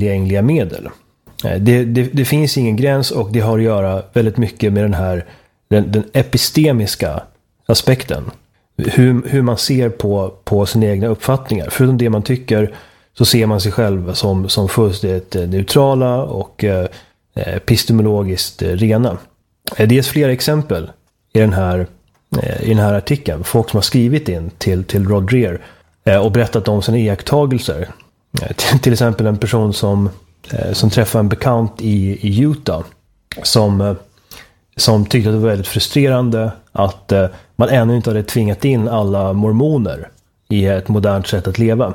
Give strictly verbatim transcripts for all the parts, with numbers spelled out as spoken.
tillgängliga medel. Det, det, det finns ingen gräns, och det har att göra väldigt mycket med den här den, den epistemiska aspekten. Hur, hur man ser på, på sina egna uppfattningar. Förutom det man tycker, så ser man sig själv som, som fullständigt neutrala och eh, epistemologiskt rena. Det ges flera exempel i den här, i den här artikeln. Folk som har skrivit in till, till Rod Dreher och berättat om sina iakttagelser. Till, till exempel en person som, som träffade en bekant i, i Utah som, som tyckte att det var väldigt frustrerande att man ännu inte hade tvingat in alla mormoner i ett modernt sätt att leva.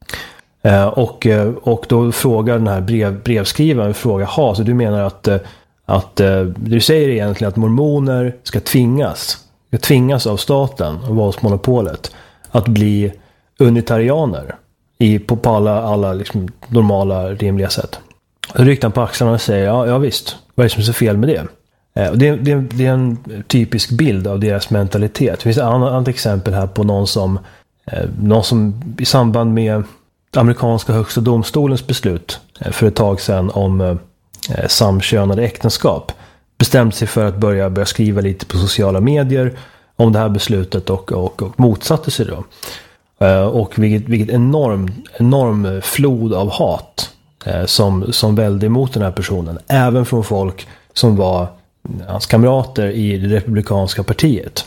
Och, och då frågar den här brev, brevskrivaren frågar, ha, så du menar att, att du säger egentligen att mormoner ska tvingas ska tvingas av staten och våldsmonopolet att bli unitarianer i, på, på alla, alla liksom normala, rimliga sätt. Då ryckte han på axlarna och säger, ja, ja visst, vad är det som är så fel med det? Eh, det, det, det är en typisk bild av deras mentalitet. Det finns ett annat exempel här på någon som, eh, någon som i samband med amerikanska högsta domstolens beslut eh, för ett tag sedan om eh, samkönade äktenskap bestämt sig för att börja, börja skriva lite på sociala medier om det här beslutet och, och, och motsatte sig då. Eh, och vilket, vilket enorm, enorm flod av hat eh, som, som välde emot den här personen. Även från folk som var hans kamrater i det republikanska partiet.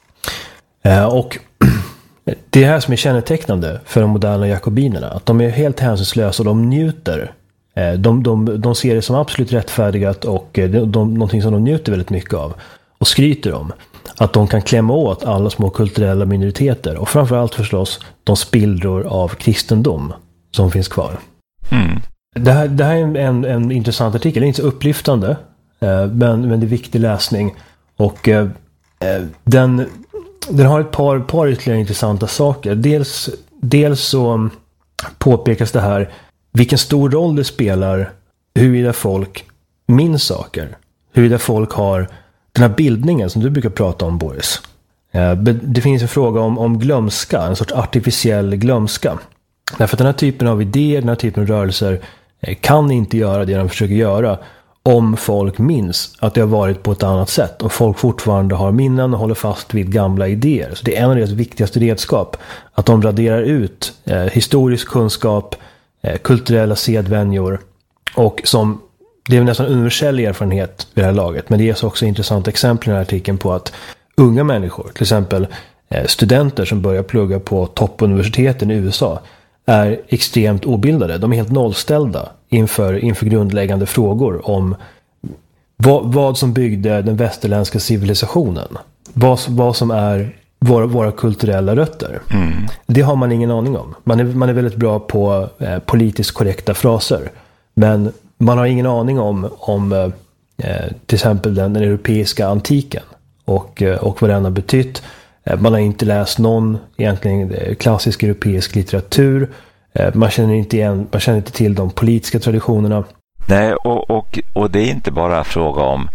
Eh, och det är här som är kännetecknande för de moderna jakobinerna. Att de är helt hänsynslösa och de njuter. Eh, de, de, de ser det som absolut rättfärdigat och de, de, någonting som de njuter väldigt mycket av. Och skryter om. Att de kan klämma åt alla små kulturella minoriteter. Och framförallt förstås de spillror av kristendom som finns kvar. Mm. Det, här, det här är en, en, en intressant artikel. Det är inte så upplyftande. Eh, men, men det är viktig läsning. Och eh, den... Den har ett par, par ytterligare intressanta saker. Dels, dels så påpekas det här vilken stor roll det spelar huruvida folk minns saker. Huruvida folk har den här bildningen som du brukar prata om, Boris. Det finns en fråga om, om glömska, en sorts artificiell glömska. Därför att den här typen av idéer, den här typen av rörelser kan inte göra det de försöker göra om folk minns att det har varit på ett annat sätt. Och folk fortfarande har minnen och håller fast vid gamla idéer. Så det är en av deras viktigaste redskap. Att de raderar ut eh, historisk kunskap, eh, kulturella sedvänjor. Och som, det är nästan universell erfarenhet vid det här laget. Men det ges också intressanta exempel i den här artikeln på att unga människor, till exempel eh, studenter som börjar plugga på toppuniversiteten i U S A, är extremt obildade. De är helt nollställda inför, inför grundläggande frågor om vad, vad som byggde den västerländska civilisationen. Vad, vad som är våra, våra kulturella rötter. Mm. Det har man ingen aning om. Man är, man är väldigt bra på eh, politiskt korrekta fraser. Men man har ingen aning om, om eh, till exempel den, den europeiska antiken och, eh, och vad den har betytt. Man har inte läst någon egentligen klassisk europeisk litteratur. Man känner inte igen, man känner inte till de politiska traditionerna. Nej, och, och, och det är inte bara fråga om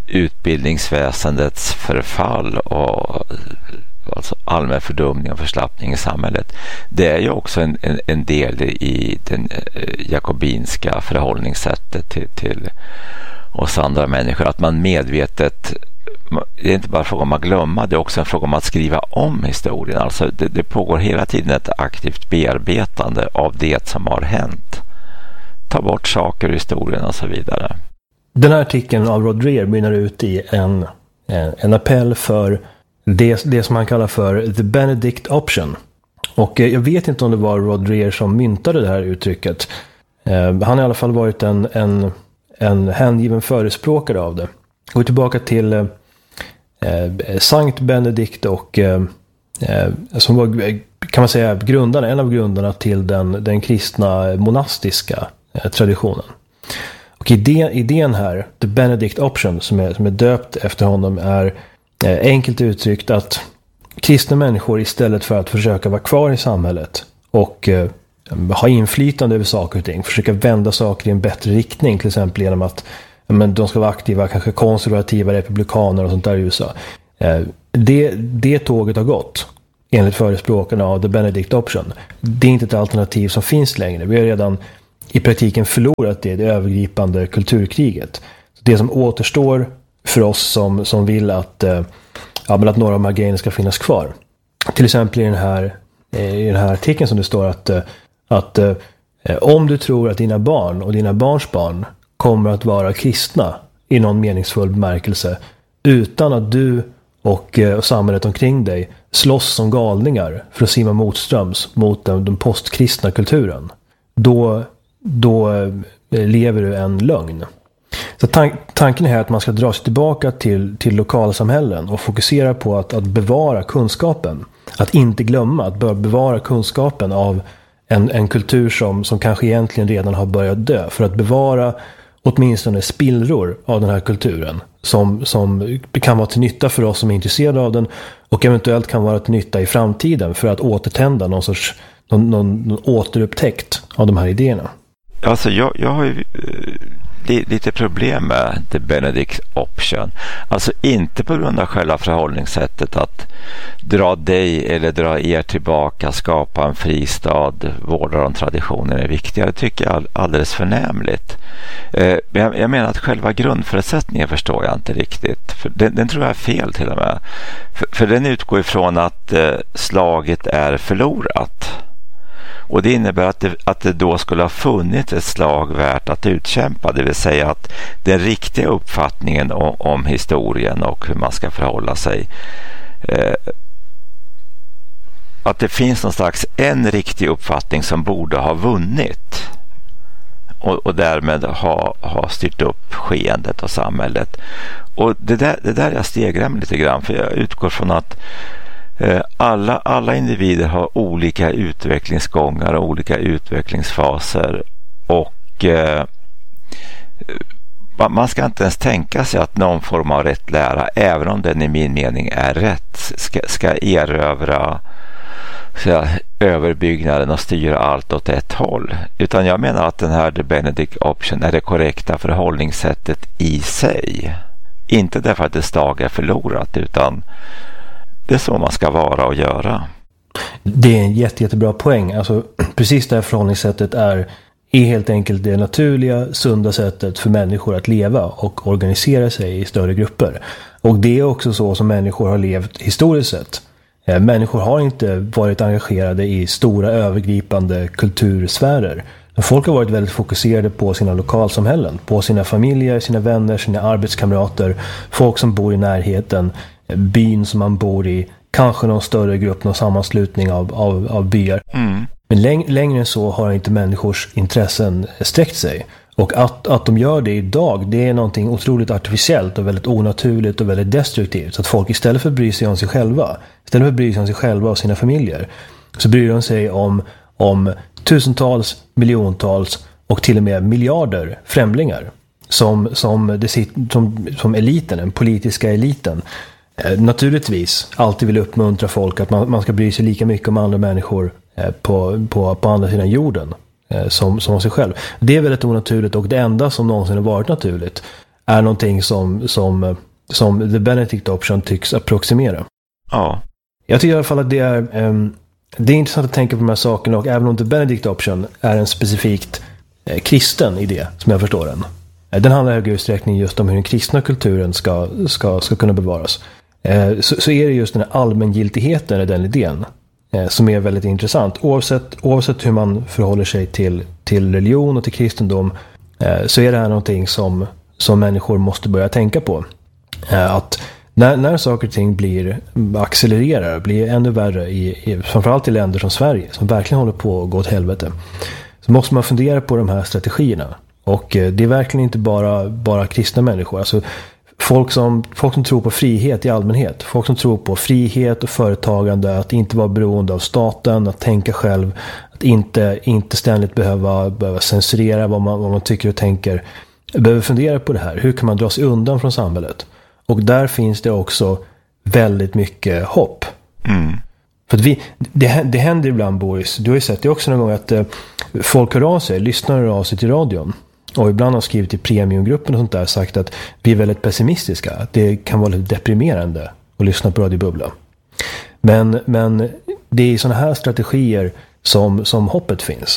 utbildningsväsendets förfall och alltså allmän fördumning och förslappning i samhället. Det är ju också en, en, en del i den jakobinska förhållningssättet till, till oss andra människor. Att man medvetet, det är inte bara fråga om att glömma, det är också en fråga om att skriva om historien. Alltså det, det pågår hela tiden ett aktivt bearbetande av det som har hänt. Ta bort saker ur historien och så vidare. Den här artikeln av Rod Dreher mynnar ut i en, en, en appell för det, det som han kallar för The Benedict Option. Och jag vet inte om det var Rod Dreher som myntade det här uttrycket. Han har i alla fall varit en, en, en hängiven förespråkare av det. Går tillbaka till eh, Sankt Benedikt och eh, som var, kan man säga, grundarna, en av grundarna till den, den kristna monastiska eh, traditionen. Och idén, idén här, The Benedict Option, som är, som är döpt efter honom, är eh, enkelt uttryckt att kristna människor istället för att försöka vara kvar i samhället och eh, ha inflytande över saker och ting, försöka vända saker i en bättre riktning, till exempel genom att men de ska vara aktiva, kanske konservativa republikaner och sånt där i U S A. Det, det tåget har gått enligt förespråkarna av The Benedict Option. Det är inte ett alternativ som finns längre. Vi har redan i praktiken förlorat det, det övergripande kulturkriget. Det som återstår för oss som, som vill att, eh, ja, men att några av de här grejerna ska finnas kvar. Till exempel i den här, i den här artikeln som det står att, att eh, om du tror att dina barn och dina barns barn kommer att vara kristna i någon meningsfull bemärkelse utan att du och, och samhället omkring dig slåss som galningar för att simma motströms mot den, den postkristna kulturen, då, då lever du en lögn. Så tank, tanken är att man ska dra sig tillbaka till, till lokalsamhällen och fokusera på att, att bevara kunskapen. Att inte glömma, att bevara kunskapen av en, en kultur som, som kanske egentligen redan har börjat dö. För att bevara åtminstone spillror av den här kulturen som, som kan vara till nytta för oss som är intresserade av den och eventuellt kan vara till nytta i framtiden för att återtända någon sorts någon, någon, någon återupptäckt av de här idéerna. Alltså jag, jag har ju lite problem med The Benedict Option. Alltså inte på grund av själva förhållningssättet att dra dig eller dra er tillbaka, skapa en fristad, vårda de traditioner är viktiga. Det tycker jag är alldeles förnämligt. Eh, jag, jag menar att själva grundförutsättningen förstår jag inte riktigt. För den, den tror jag är fel till och med. För, för den utgår ifrån att eh, slaget är förlorat. Och det innebär att det, att det då skulle ha funnits ett slag värt att utkämpa. Det vill säga att den riktiga uppfattningen om, om historien och hur man ska förhålla sig. Eh, att det finns någon slags en riktig uppfattning som borde ha vunnit. Och, och därmed ha, ha styrt upp skeendet och samhället. Och det där, det där jag stegrar mig lite grann. För jag utgår från att Alla, alla individer har olika utvecklingsgångar och olika utvecklingsfaser och eh, man ska inte ens tänka sig att någon form av rätt lära, även om den i min mening är rätt, ska, ska erövra så, överbyggnaden och styra allt åt ett håll. Utan jag menar att den här The Benedict Option är det korrekta förhållningssättet i sig. Inte därför att det slag är förlorat, utan det är så man ska vara och göra. Det är en jätte, jättebra poäng. Alltså, precis det här förhållningssättet är, är helt enkelt det naturliga, sunda sättet för människor att leva och organisera sig i större grupper. Och det är också så som människor har levt historiskt sett. Eh, människor har inte varit engagerade i stora övergripande kultursfärer. Folk har varit väldigt fokuserade på sina lokalsamhällen, på sina familjer, sina vänner, sina arbetskamrater, folk som bor i närheten, byn som man bor i, kanske någon större grupp, någon sammanslutning av, av, av byar. Mm. Men läng, längre än så har inte människors intressen sträckt sig. Och att, att de gör det idag, det är någonting otroligt artificiellt och väldigt onaturligt och väldigt destruktivt. Så att folk istället för att bry sig om sig själva, istället för att bry sig om sig själva och sina familjer, så bryr de sig om, om tusentals, miljontals och till och med miljarder främlingar. Som, som, det, som, som eliten, den politiska eliten. Eh, naturligtvis alltid vill uppmuntra folk att man, man ska bry sig lika mycket om andra människor eh, på, på, på andra sidan jorden eh, som, som sig själv. Det är väldigt onaturligt, och det enda som någonsin har varit naturligt är någonting som, som, som The Benedict Option tycks approximera. Ja. Jag tycker i alla fall att det är, eh, det är intressant att tänka på de här sakerna, och även om The Benedict Option är en specifikt eh, kristen idé, som jag förstår den. Den handlar i hög utsträckning just om hur den kristna kulturen ska, ska, ska kunna bevaras. Eh, så, så är det just den här allmängiltigheten i den idén eh, som är väldigt intressant. Oavsett, oavsett hur man förhåller sig till, till religion och till kristendom eh, så är det här någonting som, som människor måste börja tänka på. Eh, att när, när saker och ting blir accelererar, blir ännu värre, i, i, framförallt i länder som Sverige som verkligen håller på att gå åt helvete, så måste man fundera på de här strategierna. Och det är verkligen inte bara, bara kristna människor. Alltså folk som, folk som tror på frihet i allmänhet. Folk som tror på frihet och företagande. Att inte vara beroende av staten. Att tänka själv. Att inte, inte ständigt behöva, behöva censurera vad man, vad man tycker och tänker. Behöver fundera på det här. Hur kan man dra sig undan från samhället? Och där finns det också väldigt mycket hopp. Mm. För att vi, det, det händer ibland, Boris. Du har ju sett det också någon gång att eh, folk hör av sig. Lyssnar hör av sig till radion. Och ibland har skrivit i premiumgruppen och sånt där, sagt att vi är väldigt pessimistiska. Att det kan vara lite deprimerande att lyssna på Radio Bubbla. Men, men det är i sådana här strategier som, som hoppet finns.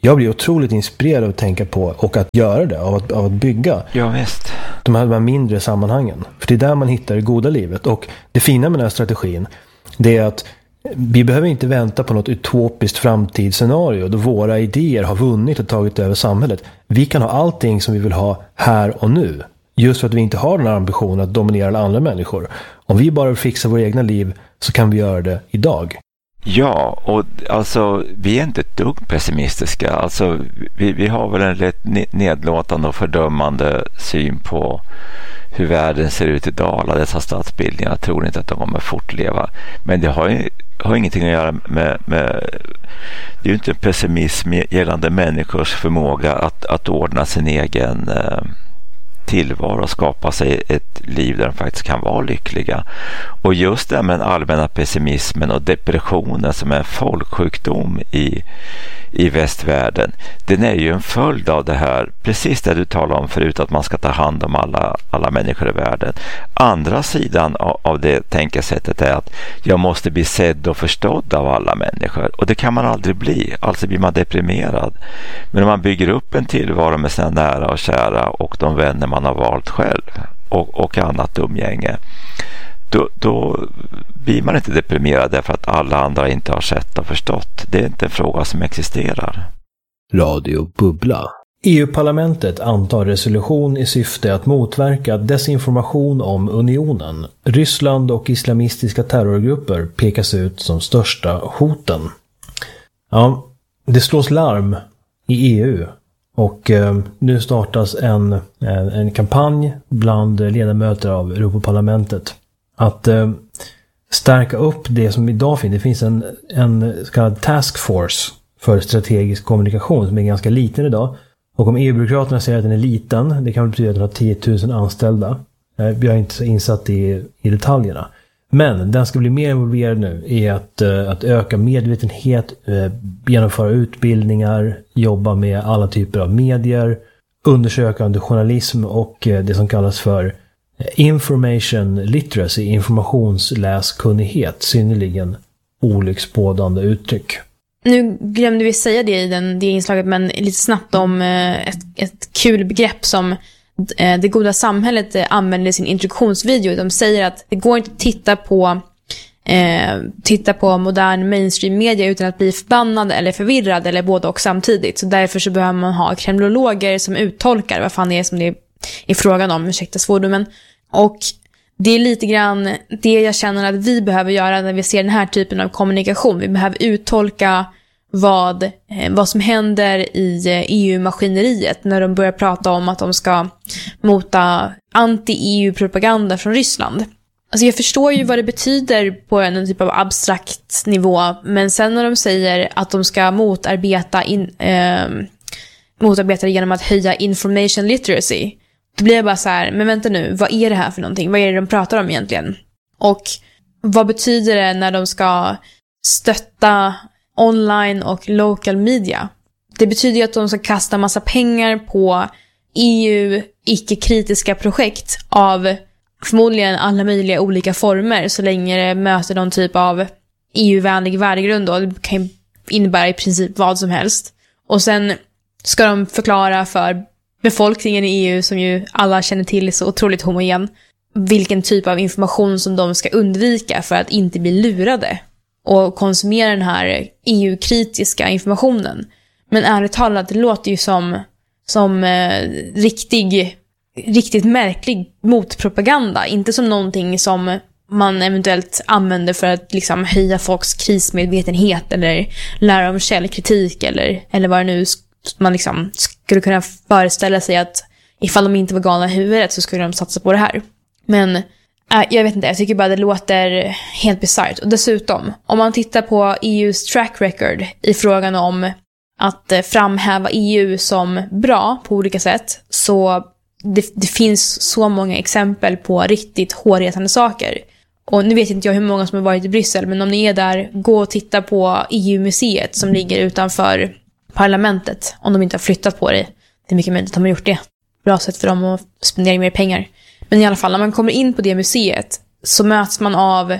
Jag blir otroligt inspirerad av att tänka på och att göra det, av att, av att bygga ja, visst. de här, de här mindre sammanhangen. För det är där man hittar det goda livet. Och det fina med den här strategin, det är att vi behöver inte vänta på något utopiskt framtidsscenario då våra idéer har vunnit och tagit över samhället. Vi kan ha allting som vi vill ha här och nu. Just för att vi inte har den här ambitionen att dominera alla andra människor. Om vi bara fixar våra egna liv så kan vi göra det idag. Ja, och alltså vi är inte ett dugg pessimistiska. Alltså vi, vi har väl en rätt nedlåtande och fördömande syn på hur världen ser ut idag. Alla dessa stadsbildningar, jag tror inte att de kommer fortleva. Men det har ju har ingenting att göra med, med det är ju inte en pessimism gällande människors förmåga att, att ordna sin egen eh, tillvaro och skapa sig ett liv där de faktiskt kan vara lyckliga. Och just det med den allmänna pessimismen och depressionen som är en folksjukdom i, i västvärlden, den är ju en följd av det här, precis det du talade om förut, att man ska ta hand om alla, alla människor i världen. Andra sidan av, av det tänkesättet är att jag måste bli sedd och förstådd av alla människor, och det kan man aldrig bli, alltså blir man deprimerad. Men om man bygger upp en tillvaro med sina nära och kära och de vänner man har valt själv och, och annat umgänge, då, då blir man inte deprimerad därför att alla andra inte har sett och förstått. Det är inte en fråga som existerar. Radio Bubbla. E U-parlamentet antar resolution i syfte att motverka desinformation om unionen. Ryssland och islamistiska terrorgrupper pekas ut som största hoten. Ja, det slås larm i E U. Och eh, nu startas en, en, en kampanj bland ledamöter av Europaparlamentet att eh, stärka upp det som idag finns. Det finns en, en så kallad task force för strategisk kommunikation som är ganska liten idag. Och om E U-byråkraterna säger att den är liten, det kan betyda att den har tio tusen anställda. Eh, vi har inte så insatt i, i detaljerna. Men den ska bli mer involverad nu i att, att öka medvetenhet, genomföra utbildningar, jobba med alla typer av medier, undersökande journalism och det som kallas för information literacy, informationsläskunnighet, synnerligen olycksbådande uttryck. Nu glömde vi säga det i den, det inslaget, men lite snabbt om ett, ett kul begrepp som Det goda samhället använder i sin introduktionsvideo. De säger att det går inte att titta på eh, titta på modern mainstream media utan att bli förbannad eller förvirrad eller både och samtidigt. Så därför så behöver man ha kremlologer som uttolkar vad fan det är som det är frågan om, ursäkta svordomen. Och det är lite grann det jag känner att vi behöver göra när vi ser den här typen av kommunikation. Vi behöver uttolka vad, vad som händer i E U-maskineriet när de börjar prata om att de ska mota anti-E U-propaganda från Ryssland. Alltså jag förstår ju vad det betyder på en typ av abstrakt nivå, men sen när de säger att de ska motarbeta, in, eh, motarbeta genom att höja information literacy, då blir jag bara så här, men vänta nu, vad är det här för någonting? Vad är det de pratar om egentligen? Och vad betyder det när de ska stötta online och local media? Det betyder ju att de ska kasta massa pengar på E U icke-kritiska projekt av förmodligen alla möjliga olika former så länge det möter någon typ av E U-vänlig värdegrund då. Det kan innebära i princip vad som helst. Och sen ska de förklara för befolkningen i E U, som ju alla känner till är så otroligt homogen, vilken typ av information som de ska undvika för att inte bli lurade och konsumera den här E U-kritiska informationen. Men ärligt talat, det låter ju som, som eh, riktig, riktigt märklig motpropaganda. Inte som någonting som man eventuellt använder för att liksom höja folks krismedvetenhet eller lära om källkritik eller, eller vad det nu man liksom skulle kunna föreställa sig att ifall de inte var galna i huvudet så skulle de satsa på det här. Men äh, jag vet inte, jag tycker bara det låter helt bisarrt. Och dessutom, om man tittar på E U:s track record i frågan om att eh, framhäva E U som bra på olika sätt, så det, det finns så många exempel på riktigt hårresande saker. Och nu vet inte jag hur många som har varit i Bryssel, men om ni är där, gå och titta på E U-museet som ligger utanför parlamentet, om de inte har flyttat på det. Det är mycket möjligt att de har gjort det. Bra sätt för dem att spendera mer pengar. Men i alla fall, när man kommer in på det museet så möts man av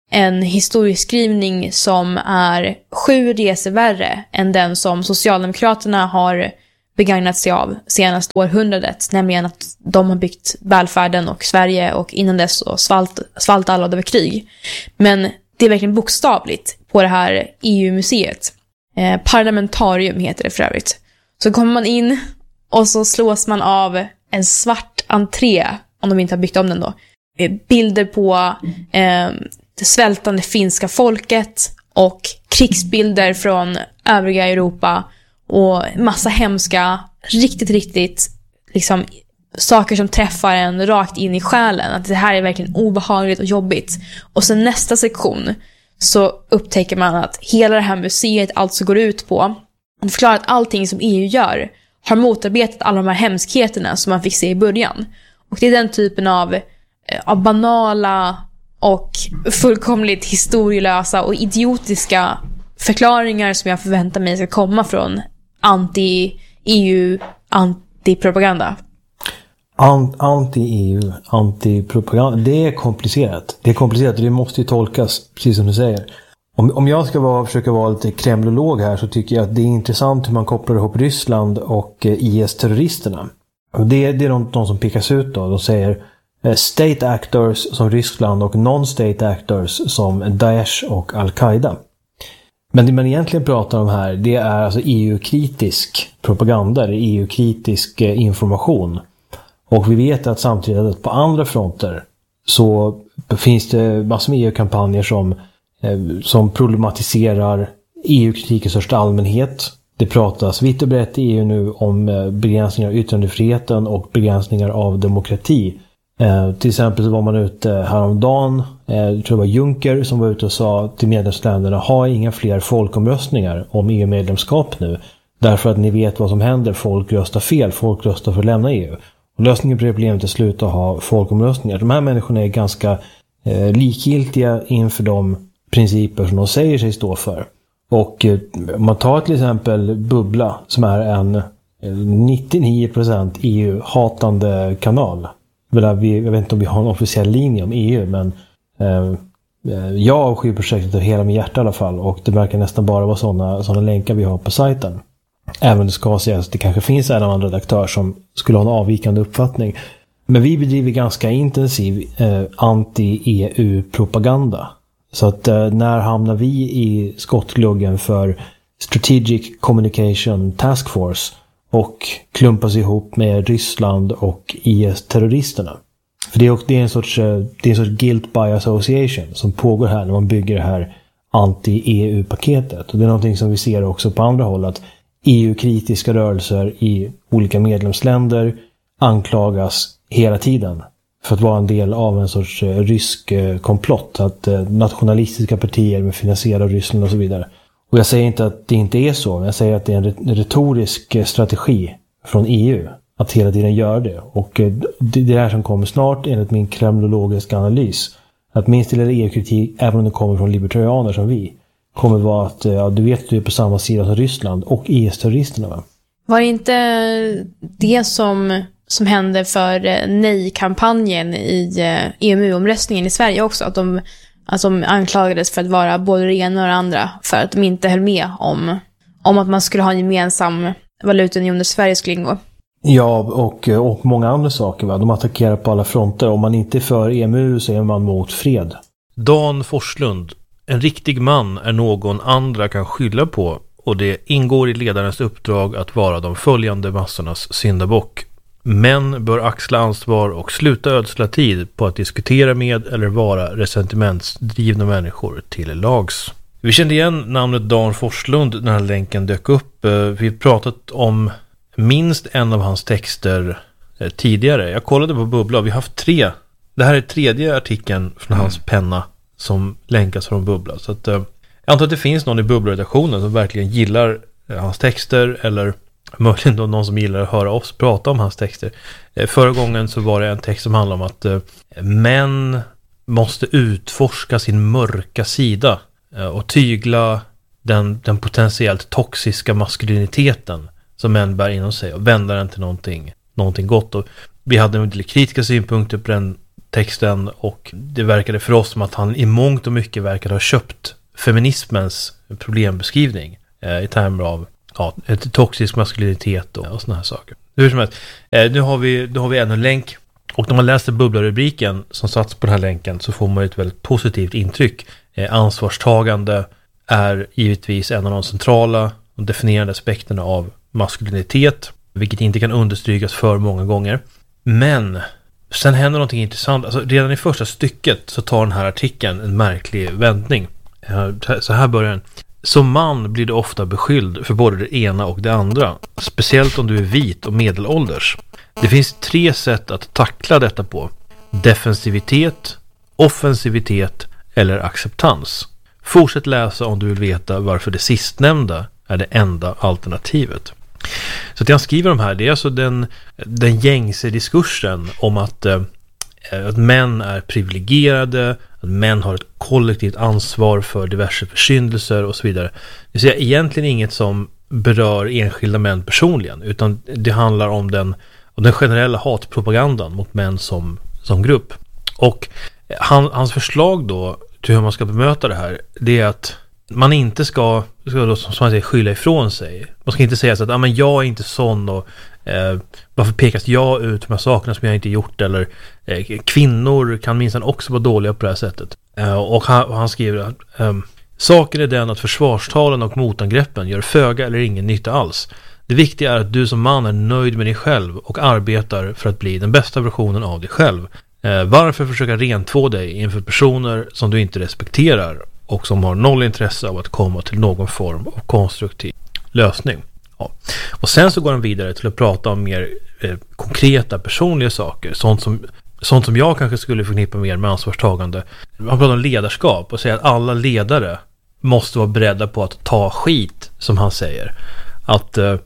en historieskrivning som är sju resor värre än den som Socialdemokraterna har begagnat sig av senaste århundradet, nämligen att de har byggt välfärden och Sverige, och innan dess så svalt, svalt alla över krig. Men det är verkligen bokstavligt på det här E U-museet. Eh, Parlamentarium heter det för övrigt. Så kommer man in och så slås man av en svart entré, om de inte har byggt om den då. Eh, bilder på eh, det svältande finska folket och krigsbilder från övriga Europa och massa hemska, riktigt, riktigt liksom saker som träffar en rakt in i själen. Att det här är verkligen obehagligt och jobbigt. Och sen nästa sektion så upptäcker man att hela det här museet alltså går ut på att förklara att allting som E U gör har motarbetat alla de här hemskheterna som man fick se i början. Och det är den typen av, av banala och fullkomligt historielösa och idiotiska förklaringar som jag förväntar mig ska komma från anti-E U, anti-propaganda. Anti-E U, anti-propaganda, det är komplicerat. Det är komplicerat och det måste ju tolkas, precis som du säger. Om, om jag ska vara, försöka vara lite kremlolog här, så tycker jag att det är intressant hur man kopplar ihop Ryssland och I S-terroristerna. Det, det är de, de som pekas ut då. De säger state actors som Ryssland och non-state actors som Daesh och Al-Qaida. Men det man egentligen pratar om här, det är alltså E U-kritisk propaganda, eller E U-kritisk information. Och vi vet att samtidigt att på andra fronter så finns det massor med E U-kampanjer som, som problematiserar E U-kritik i största allmänhet. Det pratas vitt och brett i E U nu om begränsningar av yttrandefriheten och begränsningar av demokrati. Eh, till exempel så var man ute häromdagen, eh, jag tror det var Juncker som var ute och sa till medlemsländerna: ha inga fler folkomröstningar om E U-medlemskap nu, därför att ni vet vad som händer, folk röstar fel, folk röstar för att lämna E U. Och lösningen på det problemet är att sluta ha folkomröstningar. De här människorna är ganska eh, likgiltiga inför de principer som de säger sig stå för. Och eh, om man tar till exempel Bubbla, som är en nittionio procent E U-hatande kanal. Jag vet inte om vi har en officiell linje om E U, men eh, jag avskyr projektet av hela min hjärta i alla fall, och det verkar nästan bara vara sådana sådana länkar vi har på sajten. Även om det ska sägas att det kanske finns en annan redaktör som skulle ha en avvikande uppfattning. Men vi bedriver ganska intensiv eh, anti-E U-propaganda. Så att eh, när hamnar vi i skottgluggen för Strategic Communication Task Force och klumpas ihop med Ryssland och I S-terroristerna? För det är, det är en sorts, det är en sorts guilt by association som pågår här när man bygger det här anti-E U-paketet. Och det är någonting som vi ser också på andra håll, att E U-kritiska rörelser i olika medlemsländer anklagas hela tiden för att vara en del av en sorts rysk komplott. Att nationalistiska partier med finansierade av Ryssland och så vidare. Och jag säger inte att det inte är så, men jag säger att det är en retorisk strategi från E U att hela tiden göra det. Och det är det här som kommer snart enligt min kremlologiska analys. Att minst till E U-kritik, även om det kommer från libertarianer som vi, kommer vara att, ja, du vet att du är på samma sida som Ryssland och I S-terroristerna, va? Var det inte det som, som hände för nej-kampanjen i E M U-omröstningen i Sverige också? Att de, alltså, de anklagades för att vara både det ena och det andra, för att de inte höll med om, om att man skulle ha en gemensam valutaunion där Sverige skulle ingå. Ja, och, och många andra saker, va? De attackerar på alla fronter. Om man inte är för E M U så är man mot fred. Dan Forslund: en riktig man är någon andra kan skylla på, och det ingår i ledarens uppdrag att vara de följande massornas syndabock. Män bör axla ansvar och sluta ödsla tid på att diskutera med eller vara resentimentsdrivna människor till lags. Vi kände igen namnet Dan Forslund när länken dök upp. Vi har pratat om minst en av hans texter tidigare. Jag kollade på Bubbla, vi har haft tre. Det här är tredje artikeln från mm. hans penna som länkas från Bubbla. Så att, eh, jag antar att det finns någon i Bubbla-redaktionen som verkligen gillar eh, hans texter, eller möjligen då någon som gillar att höra oss prata om hans texter. Eh, förra gången så var det en text som handlade om att eh, män måste utforska sin mörka sida eh, och tygla den, den potentiellt toxiska maskuliniteten som män bär inom sig och vända den till någonting, någonting gott. Och vi hade en del kritiska synpunkter på den texten och det verkade för oss som att han i mångt och mycket verkade ha köpt feminismens problembeskrivning eh, i termer av ja, ett toxisk maskulinitet och, och såna här saker. Hur som helst, eh, nu har vi, nu har vi ännu en länk och när man läser bubblarubriken som satts på den här länken så får man ett väldigt positivt intryck. Eh, ansvarstagande är givetvis en av de centrala och definierande aspekterna av maskulinitet, vilket inte kan understrykas för många gånger. Men sen händer någonting intressant. Alltså, redan i första stycket så tar den här artikeln en märklig vändning. Så här börjar den. Som man blir du ofta beskylld för både det ena och det andra. Speciellt om du är vit och medelålders. Det finns tre sätt att tackla detta på. Defensivitet, offensivitet eller acceptans. Fortsätt läsa om du vill veta varför det sistnämnda är det enda alternativet. Så att jag skriver de här, det är alltså den, den gängse diskursen om att, eh, att män är privilegierade, att män har ett kollektivt ansvar för diverse försyndelser och så vidare. Det är egentligen inget som berör enskilda män personligen, utan det handlar om den, om den generella hatpropagandan mot män som, som grupp. Och han, hans förslag då till hur man ska bemöta det här, det är att man inte ska, ska då, som man säger, skylla ifrån sig. Man ska inte säga så att ah, men jag är inte sån och eh, varför pekas jag ut de här sakerna som jag inte gjort, eller eh, kvinnor kan minst också vara dåliga på det här sättet. Eh, och, han, och han skriver eh, saken är den att försvarstalen och motangreppen gör föga eller ingen nytta alls. Det viktiga är att du som man är nöjd med dig själv och arbetar för att bli den bästa versionen av dig själv. Eh, varför försöka rentvå dig inför personer som du inte respekterar och som har noll intresse av att komma till någon form av konstruktiv lösning. Ja. Och sen så går han vidare till att prata om mer eh, konkreta personliga saker. Sånt som, sånt som jag kanske skulle förknippa mer med ansvarstagande. Han pratar om ledarskap och säger att alla ledare måste vara beredda på att ta skit, som han säger. Att eh,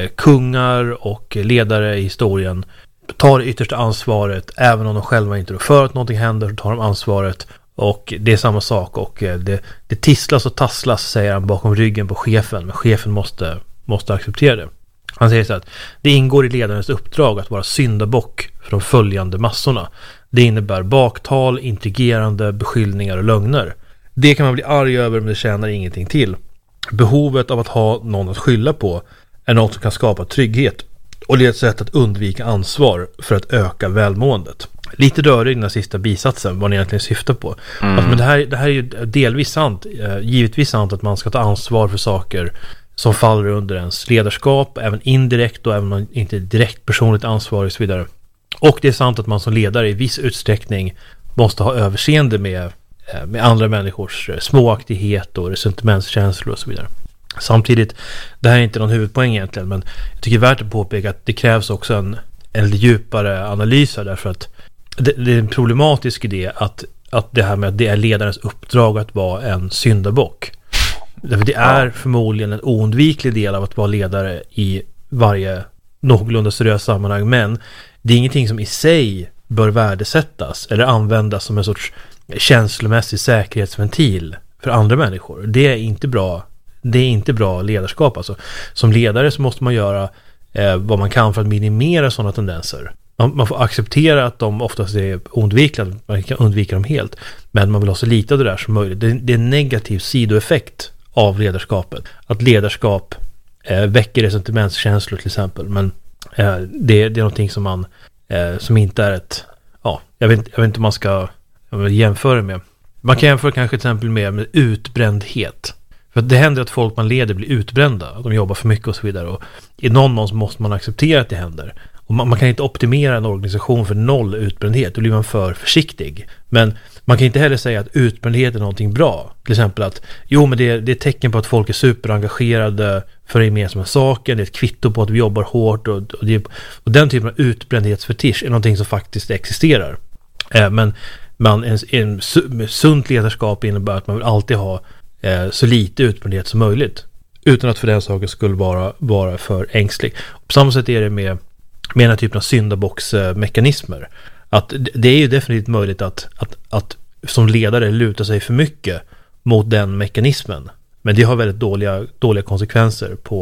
kungar och ledare i historien tar det yttersta ansvaret, även om de själva inte rår för att någonting händer, så tar de ansvaret. Och det är samma sak, och det, det tisslas och tasslas, säger han, bakom ryggen på chefen, men chefen måste, måste acceptera det. Han säger så att det ingår i ledarens uppdrag att vara syndabock för de följande massorna. Det innebär baktal, intrigerande, beskyllningar och lögner. Det kan man bli arg över, men det tjänar ingenting till. Behovet av att ha någon att skylla på är något som kan skapa trygghet, och det är ett sätt att undvika ansvar för att öka välmåendet. Lite rörig den här sista bisatsen, vad ni egentligen syftar på. Mm. Alltså, men det här, det här är ju delvis sant. Eh, givetvis sant att man ska ta ansvar för saker som faller under ens ledarskap, även indirekt och även om man inte är direkt personligt ansvarig och så vidare. Och det är sant att man som ledare i viss utsträckning måste ha överseende med, eh, med andra människors eh, småaktighet och resentimentskänslor och så vidare. Samtidigt, det här är inte någon huvudpoäng egentligen, men jag tycker det är värt att påpeka att det krävs också en, en djupare analys, därför att det, det är en problematisk idé att, att det här med att det är ledarens uppdrag att vara en syndabock. Därför det är förmodligen en oundviklig del av att vara ledare i varje någorlunda seriös sammanhang, men det är ingenting som i sig bör värdesättas eller användas som en sorts känslomässig säkerhetsventil för andra människor. Det är inte bra. Det är inte bra ledarskap. Alltså, som ledare så måste man göra eh, vad man kan för att minimera sådana tendenser. Man, man får acceptera att de oftast är oundvikliga, man kan undvika dem helt, men man vill ha så lite av det där som möjligt. Det, det är en negativ sidoeffekt av ledarskapet. Att ledarskap eh, väcker resentimentskänslor till exempel, men eh, det, det är någonting som man eh, som inte är ett, ja, jag vet, jag vet inte om man ska jämföra med. Man kan jämföra kanske till exempel med, med utbrändhet. För det händer att folk man leder blir utbrända, att de jobbar för mycket och så vidare, och i någon mån så måste man acceptera att det händer. Och man, man kan inte optimera en organisation för noll utbrändhet, då blir man för försiktig. Men man kan inte heller säga att utbrändhet är någonting bra. Till exempel att, jo men det är, det är ett tecken på att folk är superengagerade för det gemensamma saken, det är ett kvitto på att vi jobbar hårt, och, och, det, och den typen av utbrändhetsfetisch är någonting som faktiskt existerar. Eh, men man, en, en sunt ledarskap innebär att man vill alltid ha eh, så lite utbrändhet som möjligt, utan att för den saken skulle vara, vara för ängslig. På samma sätt är det med med den här typen av syndabocksmekanismer. Att det är ju definitivt möjligt att, att, att som ledare luta sig för mycket mot den mekanismen. Men det har väldigt dåliga, dåliga konsekvenser på,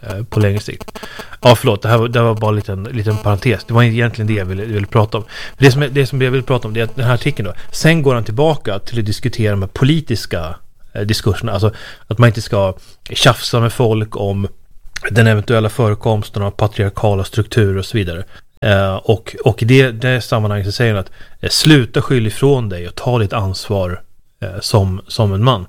eh, på längre sikt. Ja, förlåt, det här var, det här var bara en liten, liten parentes. Det var egentligen det jag ville, ville prata om. Det som, det som jag vill prata om det är att den här artikeln då, sen går han tillbaka till att diskutera de här politiska eh, diskurserna. Alltså att man inte ska tjafsa med folk om den eventuella förekomsten av patriarkala strukturer och så vidare. Uh, och, och i det, det sammanhanget så säger han att eh, sluta skylla ifrån dig och ta ditt ansvar eh, som, som en man.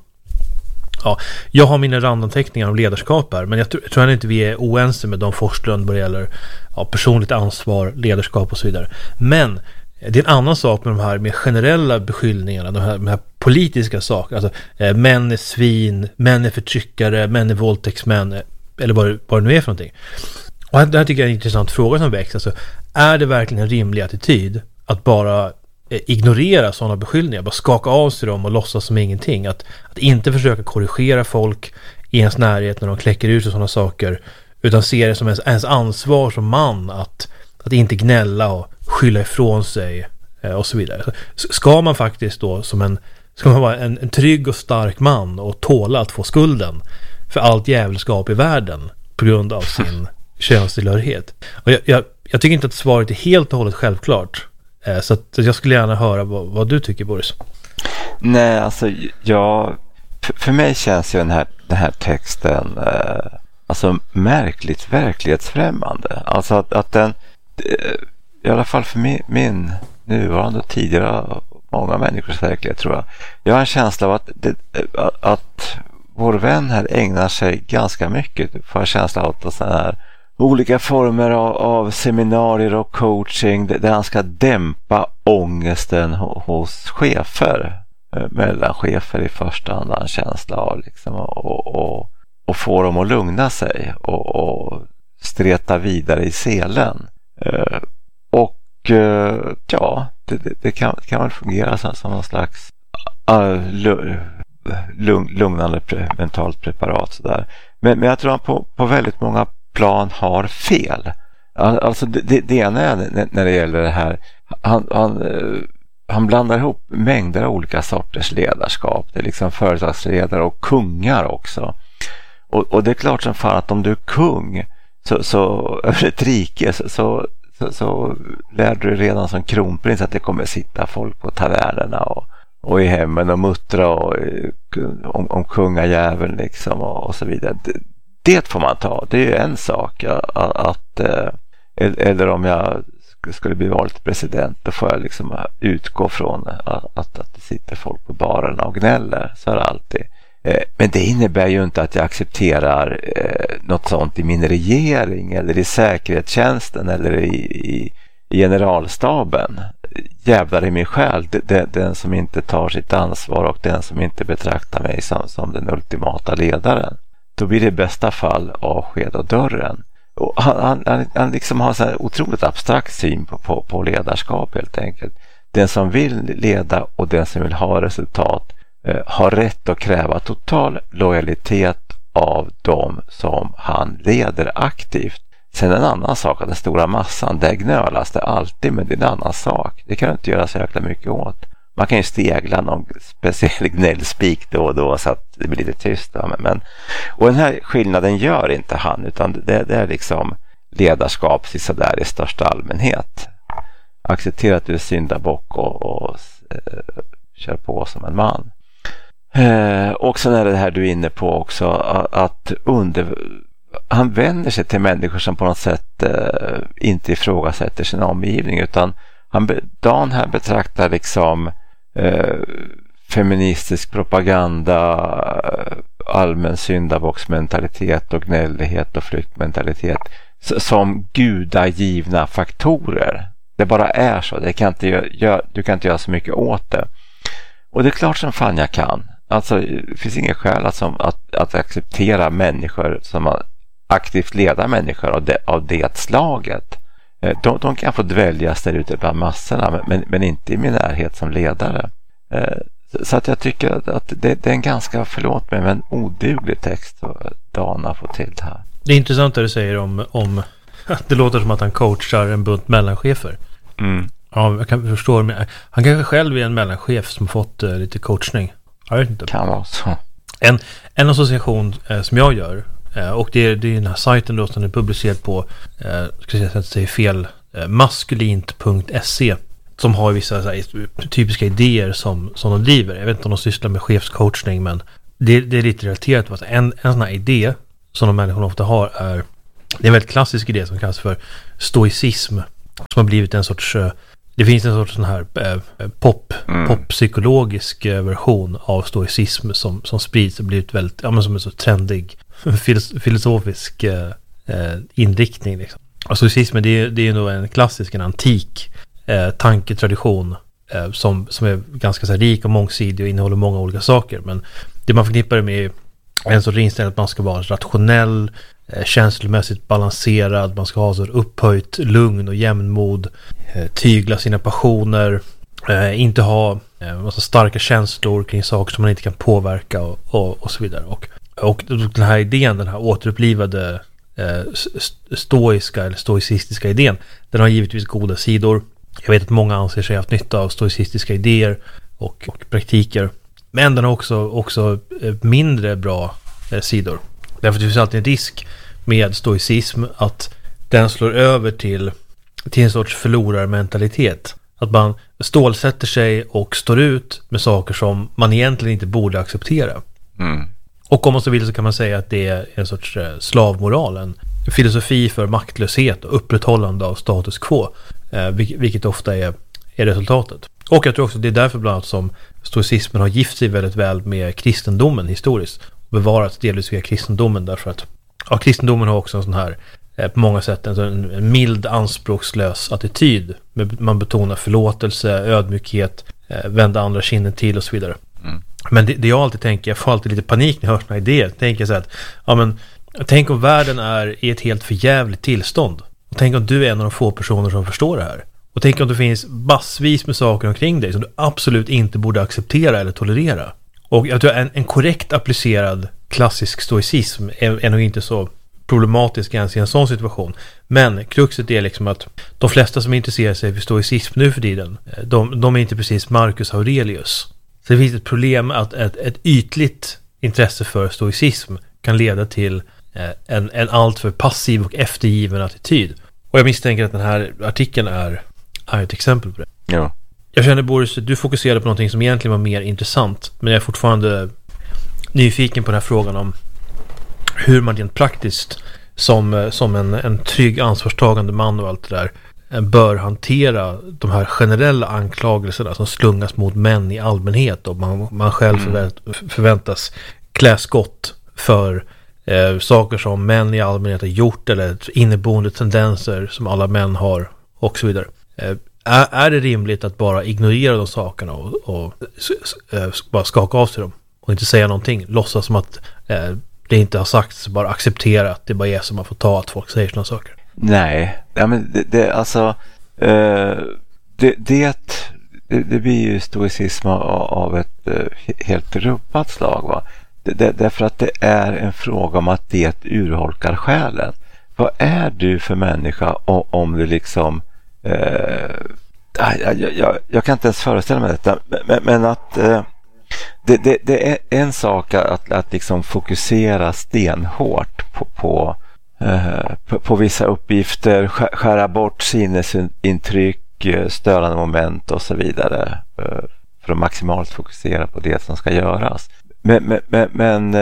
Ja, jag har mina randanteckningar om ledarskap här, men jag tror, jag tror inte vi är oense med de Forslund vad det gäller ja, personligt ansvar, ledarskap och så vidare. Men det är en annan sak med de här mer generella beskyllningarna, de här, de här politiska sakerna. Alltså, eh, män är svin, män är förtryckare, män är våldtäktsmän, eh, eller vad, vad det nu är för någonting. Och det här tycker jag är en intressant fråga som väcks. Alltså, är det verkligen en rimlig attityd att bara eh, ignorera sådana beskyllningar, bara skaka av sig dem och låtsas som ingenting? Att, att inte försöka korrigera folk i ens närhet när de kläcker ut sådana saker, utan se det som ens, ens ansvar som man att, att inte gnälla och skylla ifrån sig eh, och så vidare. Så ska man faktiskt då som en, ska man vara en, en trygg och stark man och tåla att få skulden för allt jävelskap i världen på grund av sin könstillhörighet? Och jag, jag, jag tycker inte att svaret är helt och hållet självklart. Eh, så att jag skulle gärna höra vad, vad du tycker, Boris. Nej, alltså jag, för, för mig känns ju den här, den här texten eh, alltså märkligt verklighetsfrämmande. Alltså att, att den eh, i alla fall för min, min nuvarande och tidigare många människors verklighet, tror jag. Jag har en känsla av att, det, att, att vår vän här ägnar sig ganska mycket för en känsla av att sådana här olika former av, av seminarier och coaching där han ska dämpa ångesten hos chefer, mellan chefer i första hand, en känsla av liksom, och, och, och få dem att lugna sig och, och streta vidare i selen. Och ja, det, det kan, kan väl fungera som, som någon slags uh, lugn, lugnande pre, mentalt preparat sådär. Men, men jag tror han på, på väldigt många plan har fel. Alltså det, det, det ena är när, när det gäller det här, han, han, han blandar ihop mängder av olika sorters ledarskap. Det är liksom företagsledare och kungar också. Och, och det är klart som fan att om du är kung så, så över ett rike så, så, så, så lär du redan som kronprins att det kommer sitta folk på tavernerna och, och i hemmen och muttra och, om, om kungajäveln liksom och, och så vidare. Det, det får man ta. Det är ju en sak att, att eller om jag skulle bli vald till president, då får jag liksom utgå från att, att, att det sitter folk på barerna och gnäller. Så är det alltid. Men det innebär ju inte att jag accepterar något sånt i min regering eller i säkerhetstjänsten eller i, i, i generalstaben. Jävlar i min själ, den, den som inte tar sitt ansvar och den som inte betraktar mig som, som den ultimata ledaren. Då blir det i bästa fall avsked och dörren. Och han, han, han liksom har en så här otroligt abstrakt syn på, på, på ledarskap helt enkelt. Den som vill leda och den som vill ha resultat eh, har rätt att kräva total lojalitet av dem som han leder aktivt. Sen en annan sak, att den stora massan, där gnölas det alltid, men det är en annan sak. Det kan du inte göra så jäkla mycket åt. Man kan ju stegla någon speciell gnällspik då och då så att det blir lite tyst. Men, och den här skillnaden gör inte han, utan det, det är liksom ledarskap så där i största allmänhet. Acceptera att du är syndabock och, och eh, kör på som en man. Eh, och sen är det här du är inne på också, att under, han vänder sig till människor som på något sätt eh, inte ifrågasätter sin omgivning, utan han, Dan här betraktar liksom eh, feministisk propaganda, allmän syndabocksmentalitet och gnällighet och flyktmentalitet som gudagivna faktorer. Det bara är så. Det kan inte gö- du kan inte göra så mycket åt det. Och det är klart som fan jag kan. Alltså, det finns ingen skäl att, som, att, att acceptera människor som aktivt leder människor av det, av det slaget. De, de kan få dväljas där ute bland massorna, men, men inte i min närhet som ledare. Så, så att jag tycker att, att det, det är en ganska, förlåt mig, men oduglig text att Dana får till det här. Det är intressant det du säger om, om att det låter som att han coachar en bunt mellanchefer. Mm. Ja, jag kan förstå. Han kanske själv är en mellanchef som fått uh, lite coachning. Jag vet inte. Kan vara så. En, en association uh, som jag gör Eh, och det är, det är den här sajten då som är publicerad på, eh, ska jag säga, säga fel, eh, maskulint punkt se, som har vissa så här, typiska idéer som, som de driver. Jag vet inte om de sysslar med chefscoachning, men det, det är lite relaterat. Att en, en sån här idé som de människorna ofta har är, det är en väldigt klassisk idé som kallas för stoicism, som har blivit en sorts, det finns en sorts sån här eh, pop, mm. poppsykologisk eh, version av stoicism som, som sprids och blivit väldigt, ja men som en så trendig filosofisk eh, inriktning liksom. Och stoicismen, det är, det är nog en klassisk, en antik eh, tanketradition eh, som, som är ganska så här, rik och mångsidig och innehåller många olika saker, men det man förknippar det med är en sorts inställning att man ska vara rationell, känslomässigt balanserad, man ska ha så upphöjt lugn och jämnmod, eh, tygla sina passioner, eh, inte ha eh, massa starka känslor kring saker som man inte kan påverka och, och, och så vidare. Och, och den här idén, den här återupplivade eh, stoiska eller stoicistiska idén, den har givetvis goda sidor. Jag vet att många anser sig ha haft nytta av stoicistiska idéer och, och praktiker, men den har också, också eh, mindre bra eh, sidor. Därför det finns alltid en risk med stoicism att den slår över till, till en sorts förlorarmentalitet. Att man stålsätter sig och står ut med saker som man egentligen inte borde acceptera. Mm. Och om man så vill så kan man säga att det är en sorts slavmoral, en filosofi för maktlöshet och upprätthållande av status quo, eh, vilket ofta är, är resultatet. Och jag tror också att det är därför bland annat som stoicismen har gift sig väldigt väl med kristendomen historiskt. Bevarats delvis via kristendomen, därför att ja, kristendomen har också en sån här eh, på många sätt en, en mild, anspråkslös attityd. Man betonar förlåtelse, ödmjukhet, eh, vända andra kinden till och så vidare. Mm. Men det, det jag alltid tänker, jag får alltid lite panik när jag hör såna idéer. Tänker så att, ja men, tänk om världen är i ett helt förjävligt tillstånd. Och tänk om du är en av de få personer som förstår det här. Och tänk om det finns massvis med saker omkring dig som du absolut inte borde acceptera eller tolerera. Och jag tror en, en korrekt applicerad klassisk stoicism är, är nog inte så problematisk ens i en sån situation. Men kruxet är liksom att de flesta som intresserar sig för stoicism nu för tiden, de, de är inte precis Marcus Aurelius. Så det finns ett problem att ett, ett ytligt intresse för stoicism kan leda till en, en alltför passiv och eftergiven attityd. Och jag misstänker att den här artikeln är, är ett exempel på det. Ja. Jag känner, Boris, du fokuserade på någonting som egentligen var mer intressant, men jag är fortfarande nyfiken på den här frågan om hur man rent praktiskt som, som en, en trygg, ansvarstagande man och allt det där bör hantera de här generella anklagelserna som slungas mot män i allmänhet, och man, man själv förvänt, förväntas klä skott för eh, saker som män i allmänhet har gjort eller inneboende tendenser som alla män har och så vidare. Eh, är, är det rimligt att bara ignorera de sakerna och, och eh, bara skaka av sig dem och inte säga någonting, låtsas som att eh, det inte har sagts, bara acceptera att det bara är som man får ta att folk säger sådana saker? Nej, ja, men det, det alltså eh, det, det, det, det blir ju stoicism av ett eh, helt rubbat slag, va? Det, det, därför att det är en fråga om att det urholkar själen. Vad är du för människa om du liksom eh, jag, jag, jag kan inte ens föreställa mig detta, men, men att eh, det, det, det är en sak att, att liksom fokusera stenhårt på, på På, på vissa uppgifter, skära bort sinnesintryck, störande moment och så vidare för att maximalt fokusera på det som ska göras. Men, men, men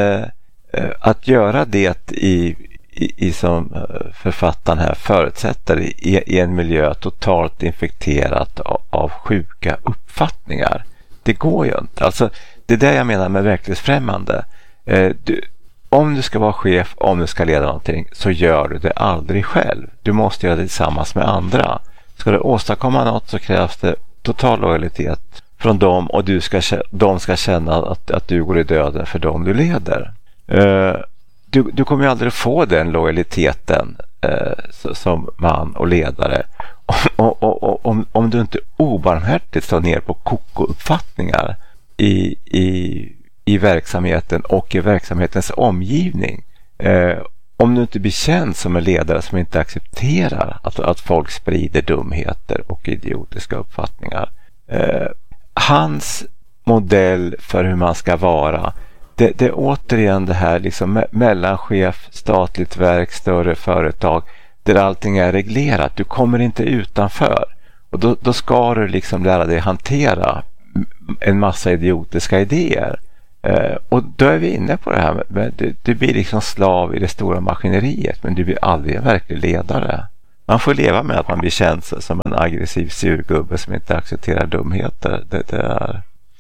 att göra det i, i, i som författaren här förutsätter i, i en miljö totalt infekterat av, av sjuka uppfattningar, det går ju inte. Alltså, det är det jag menar med verklighetsfrämmande. Du Om du ska vara chef, om du ska leda någonting, så gör du det aldrig själv. Du måste göra det tillsammans med andra. Ska du åstadkomma något så krävs det total lojalitet från dem, och du ska, de ska känna att, att du går i döden för dem du leder. Uh, du, du kommer ju aldrig få den lojaliteten uh, som man och ledare och, och, och, om, om du inte obarmhärtigt tar ner på koko-uppfattningar i, i i verksamheten och i verksamhetens omgivning. Eh, om du inte blir känd som en ledare som inte accepterar att, att folk sprider dumheter och idiotiska uppfattningar. Eh, hans modell för hur man ska vara, det, det är återigen det här liksom me- mellanchef, statligt verk, större företag där allting är reglerat. Du kommer inte utanför. Och då, då ska du liksom lära dig hantera en massa idiotiska idéer. Eh, och då är vi inne på det här. Med, du, du blir liksom slav i det stora maskineriet, men du blir aldrig en verklig ledare. Man får leva med att man blir känd som en aggressiv surgubbe som inte accepterar dumheter. Det, det är,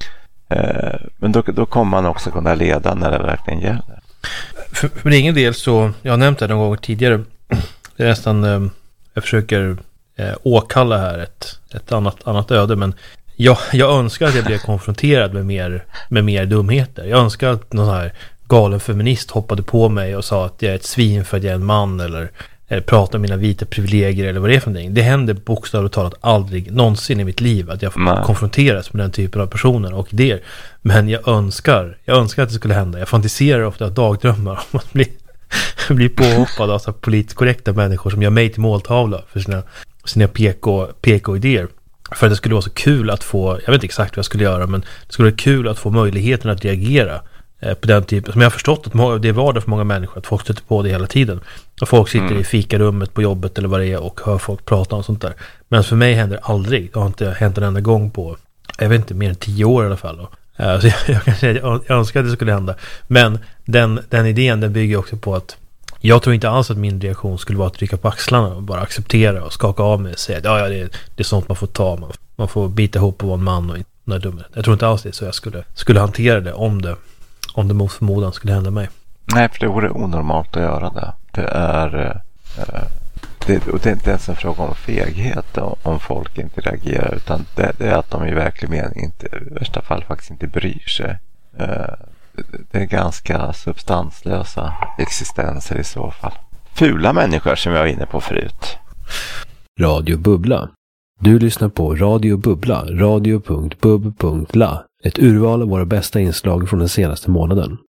eh, men då, då kommer man också kunna leda när det verkligen gäller. För, för min egen del så, jag har nämnt det någon gång tidigare, det är nästan, eh, jag försöker eh, åkalla här ett, ett annat, annat öde, men jag, jag önskar att jag blev konfronterad med mer, med mer dumheter. Jag önskar att någon här galen feminist hoppade på mig och sa att jag är ett svin för att jag är en man, eller eller prata om mina vita privilegier eller vad det är för någonting. Det händer bokstavligt talat aldrig någonsin i mitt liv att jag får Nej. konfronteras med den typen av personer och idéer. Men jag önskar, jag önskar att det skulle hända. Jag fantiserar ofta dagdrömmar om att bli, bli påhoppad av så politiskt korrekta människor som gör mig till måltavla för sina, sina P K, P K-idéer. För att det skulle vara så kul att få, jag vet inte exakt vad jag skulle göra, men det skulle vara kul att få möjligheten att reagera på den typen, som jag har förstått att det var det för många människor, att folk stöter på det hela tiden. Och folk sitter mm. i fikarummet på jobbet eller vad det är och hör folk prata om sånt där. Men för mig händer det aldrig. Det har inte hänt en enda gång på, jag vet inte, mer än tio år i alla fall. Så jag, jag, kan säga, jag önskar att det skulle hända. Men den, den idén, den bygger också på att jag tror inte alls att min reaktion skulle vara att trycka på axlarna och bara acceptera och skaka av mig och säga att ja, ja, det, är, det är sånt man får ta. Man, man får bita ihop och vara en man och inte vara dum. Jag tror inte alls det är så jag skulle, skulle hantera det om det Om det mot förmodan skulle hända mig. Nej, för det vore onormalt att göra det. Det är, eh, det, och det är inte ens en fråga om feghet om folk inte reagerar, utan det, det är att de i verklig mening inte, i värsta fall faktiskt inte bryr sig. Eh, det är ganska substanslösa existenser i så fall. Fula människor som jag var inne på förut. Radio Bubbla. Du lyssnar på Radio Bubbla, radio punkt bub punkt la. Ett urval av våra bästa inslag från den senaste månaden.